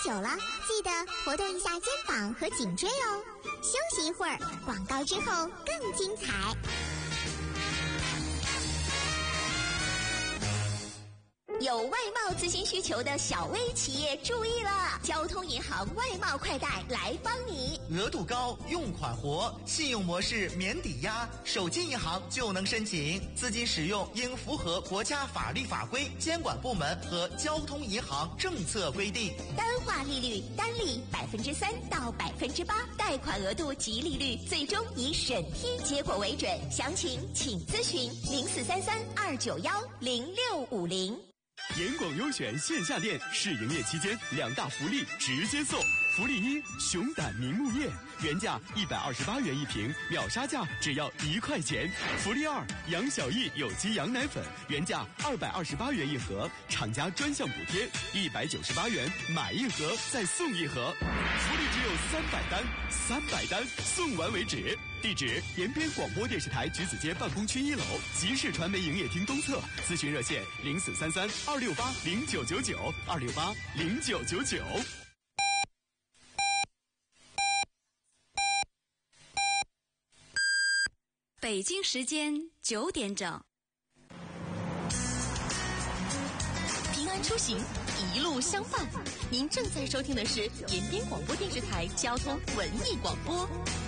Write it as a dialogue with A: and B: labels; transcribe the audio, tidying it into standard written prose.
A: 手了，记得活动一下肩膀和颈椎哦。休息一会儿，广告之后更精彩。有外贸咨询需求的小微企业注意了，交通银行外贸快贷来帮你。
B: 额度高，用款活，信用模式免抵押，手机银行就能申请。资金使用应符合国家法律法规、监管部门和交通银行政策规定。
A: 单化利率单利3%到8%，贷款额度及利率最终以审批结果为准。详情请咨询043329106050。
C: 严广优选线下店试营业期间2大福利直接送。福利1，熊胆明目叶，原价128元一瓶，秒杀价只要1块钱。福利2，杨小艺有机羊奶粉，原价228元一盒，厂家专项补贴198元，买一盒再送一盒。福利只有300单送完为止。地址：延边广播电视台橘子街办公区1楼，集市传媒营业厅东侧。咨询热线04332682680999。
D: 北京时间9点整。
E: 平安出行，一路相伴。您正在收听的是延边广播电视台交通文艺广播。